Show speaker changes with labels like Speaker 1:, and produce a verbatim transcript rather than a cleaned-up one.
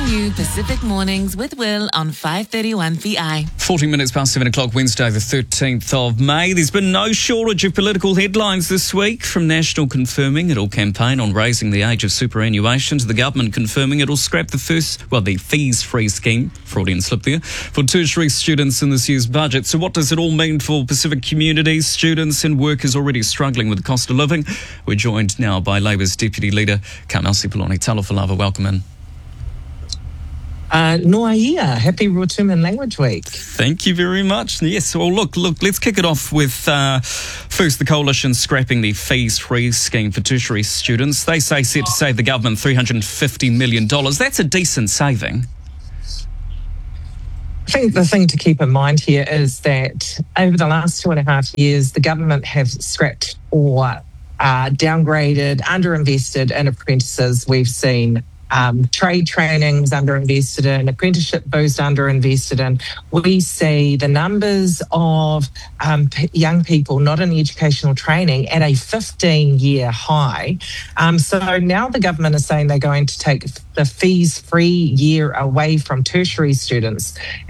Speaker 1: new Pacific Mornings with Will on five thirty-one V I.
Speaker 2: forty minutes past seven o'clock, Wednesday the thirteenth of May. There's been no shortage of political headlines this week, from National confirming it'll campaign on raising the age of superannuation to the government confirming it'll scrap the first, well, the fees-free scheme, Freudian slip there, for tertiary students in this year's budget. So what does it all mean for Pacific communities, students and workers already struggling with the cost of living? We're joined now by Labour's Deputy Leader, Carmel Sepuloni. Talofa lava, welcome in.
Speaker 3: Uh, Noa ia. Happy Rotuman Language Week.
Speaker 2: Thank you very much. Yes, well, look, look, let's kick it off with uh, first the coalition scrapping the fees-free scheme for tertiary students. They say set to save the government three hundred fifty million dollars. That's a decent saving.
Speaker 3: I think the thing to keep in mind here is that over the last two and a half years, the government have scrapped or uh, downgraded, underinvested in apprentices. We've seen Um, trade training was underinvested in, apprenticeship boost underinvested in. We see the numbers of um, p- young people not in educational training at a fifteen-year high. Um, so now the government is saying they're going to take the fees-free year away from tertiary students.